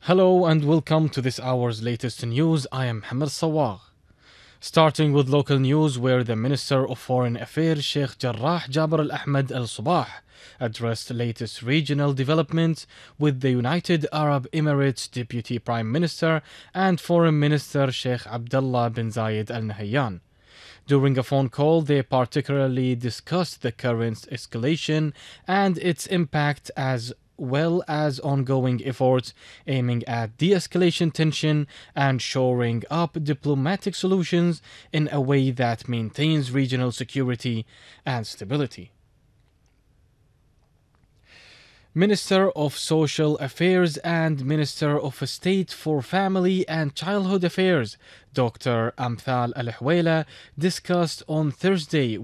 Hello and welcome to this hour's latest news. I am Mohammed Sawag. Starting with local news, where the Minister of Foreign Affairs Sheikh Jarrah Jabir Al Ahmed Al Sabah addressed latest regional developments with the United Arab Emirates Deputy Prime Minister and Foreign Minister Sheikh Abdullah bin Zayed Al Nahyan. During a phone call, they particularly discussed the current escalation and its impact, as well as ongoing efforts aiming at de-escalation tension and shoring up diplomatic solutions in a way that maintains regional security and stability. Minister of Social Affairs and Minister of State for Family and Childhood Affairs, Dr. Amthal Al-Hwela, discussed on Thursday